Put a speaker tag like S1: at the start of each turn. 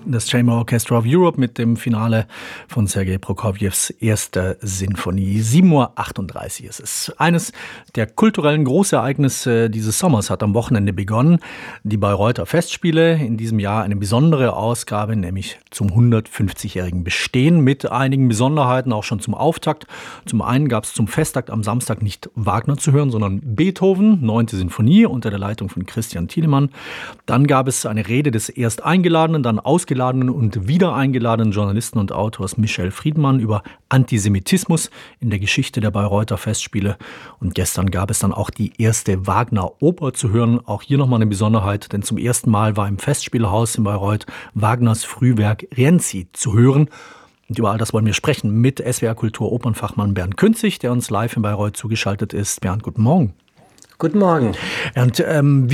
S1: das Chamber Orchestra of Europe mit dem Finale von Sergei Prokofjews erster Sinfonie. 7:38 Uhr ist es. Eines der kulturellen Großereignisse dieses Sommers hat am Wochenende begonnen. Die Bayreuther Festspiele, in diesem Jahr eine besondere Ausgabe, nämlich zum 150-jährigen Bestehen mit einigen Besonderheiten, auch schon zum Auftakt. Zum einen gab es zum Festtakt am Samstag nicht Wagner zu hören, sondern Beethoven, 9. Sinfonie unter der Leitung von Christian Thielemann. Dann gab es eine Rede des erst eingeladenen, dann ausgeladenen und wieder eingeladenen Journalisten und Autors Michel Friedmann über Antisemitismus in der Geschichte der Bayreuther Festspiele. Und gestern gab es dann auch die erste Wagner-Oper zu hören. Auch hier nochmal eine Besonderheit, denn zum ersten Mal war im Festspielhaus in Bayreuth Wagners Frühwerk Rienzi zu hören. Und über all das wollen wir sprechen mit SWR Kultur Opernfachmann Bernd Künzig, der uns live in Bayreuth zugeschaltet ist. Bernd, guten Morgen.
S2: Guten Morgen.
S1: Und